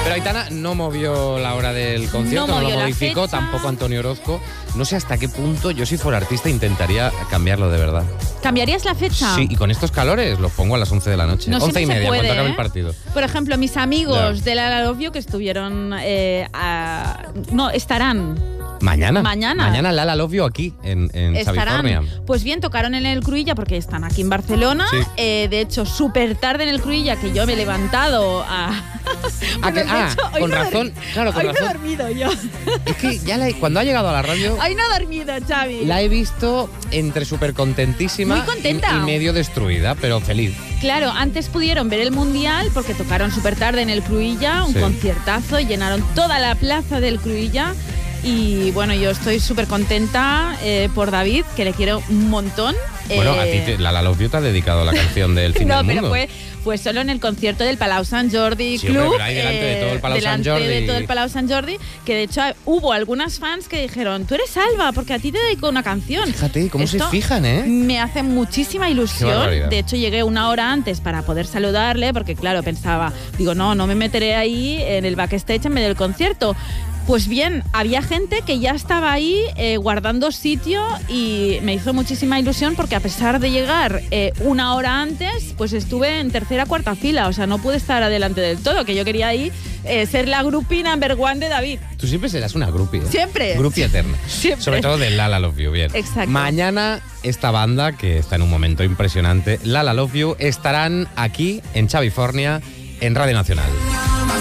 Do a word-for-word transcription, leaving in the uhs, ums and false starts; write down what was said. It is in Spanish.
Pero Aitana no movió la hora del concierto, no, no lo modificó, tampoco Antonio Orozco. No sé hasta qué punto yo, si fuera artista, intentaría cambiarlo de verdad. ¿Cambiarías la fecha? Sí, y con estos calores los pongo a las once de la noche. No once y media, puede, cuando acabe ¿eh? el partido. Por ejemplo, mis amigos Ya. de La La Love You que estuvieron... Eh, a, no, estarán... Mañana. Mañana. Mañana Lala Love You aquí, en, en Estarán. California. Pues bien, tocaron en el Cruïlla porque están aquí en Barcelona. Sí. Eh, de hecho, súper tarde en el Cruïlla, que yo me he levantado a... Ah, que- Bueno, de ah, hecho, hoy con no he razón, dormi- claro, con hoy no he razón. dormido yo. Es que ya la he- cuando ha llegado a la radio, Hoy no he dormido, Xavi. la he visto entre súper contentísima Muy contenta. y, y medio destruida, pero feliz. Claro, antes pudieron ver el Mundial porque tocaron súper tarde en el Cruïlla, un Sí. conciertazo, llenaron toda la plaza del Cruïlla. Y bueno, yo estoy súper contenta eh, por David, que le quiero un montón. Bueno, a ti Eh, te, Lala Love You te ha dedicado la canción del fin no, del pero mundo. fue, fue solo en el concierto del Palau Sant Jordi Sí, Club. hombre, pero ahí delante de todo el Palau Sant delante Jordi. de todo el Palau Sant Jordi, que de hecho hubo algunas fans que dijeron, tú eres Alba, porque a ti te dedico una canción. Fíjate, cómo Esto se fijan, ¿eh? Me hace muchísima Qué ilusión. barbaridad. De hecho, llegué una hora antes para poder saludarle, porque claro, pensaba, digo, no, no me meteré ahí en el backstage en medio del concierto. Pues bien, había gente que ya estaba ahí eh, guardando sitio y me hizo muchísima ilusión porque a pesar de llegar eh, una hora antes, pues estuve en tercera, cuarta fila. O sea, no pude estar adelante del todo, que yo quería ahí eh, ser la groupie number one de David. Tú siempre serás una groupie, ¿eh? Siempre. Groupie eterna. Siempre. Sobre todo de Lala Love You, bien. Exacto. Mañana esta banda, que está en un momento impresionante, Lala Love You, estarán aquí en California, en Radio Nacional.